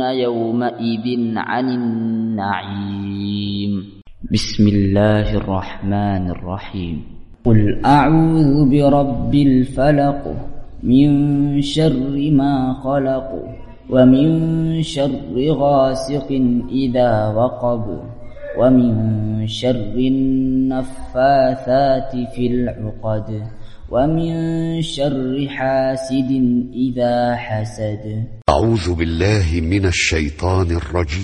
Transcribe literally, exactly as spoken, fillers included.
يومئذ عن النعيم. بسم الله الرحمن الرحيم. قل أعوذ برب الفلق من شر ما خلق ومن شر غاسق إذا وقب ومن شر النفاثات في العقد ومن شر حاسد إذا حسد. أعوذ بالله من الشيطان الرجيم.